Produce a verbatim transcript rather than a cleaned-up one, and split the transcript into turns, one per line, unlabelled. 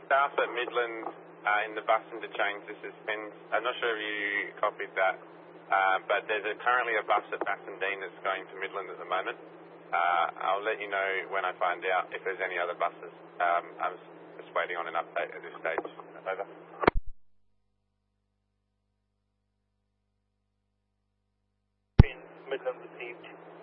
south at Midland uh, in the bus interchange, this is Spins. I'm not sure if you copied that, uh, but there's a, currently a bus at Bassendean that's going to Midland at the moment. Uh, I'll let you know when I find out if there's any other buses. Um, I'm just waiting on an update at this stage. Over.
Midland received.